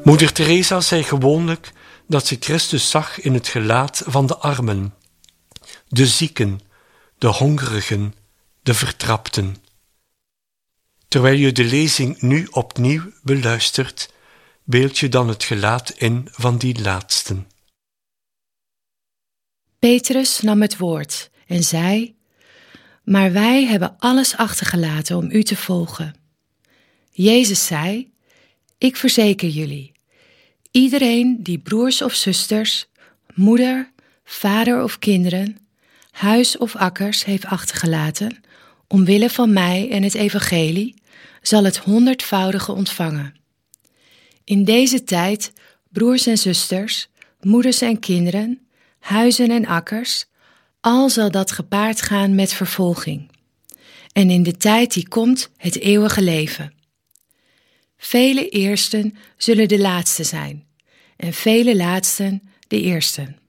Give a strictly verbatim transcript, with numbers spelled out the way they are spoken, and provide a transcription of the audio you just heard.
Moeder Teresa zei gewoonlijk dat ze Christus zag in het gelaat van de armen, de zieken, de hongerigen, de vertrapten. Terwijl je de lezing nu opnieuw beluistert, beeld je dan het gelaat in van die laatsten. Petrus nam het woord en zei: Maar wij hebben alles achtergelaten om u te volgen. Jezus zei: Ik verzeker jullie, iedereen die broers of zusters, moeder, vader of kinderen, huis of akkers heeft achtergelaten, omwille van mij en het evangelie, zal het honderdvoudige ontvangen. In deze tijd, broers en zusters, moeders en kinderen, huizen en akkers, al zal dat gepaard gaan met vervolging. En in de tijd die komt, het eeuwige leven. Vele eersten zullen de laatste zijn, en vele laatsten de eersten.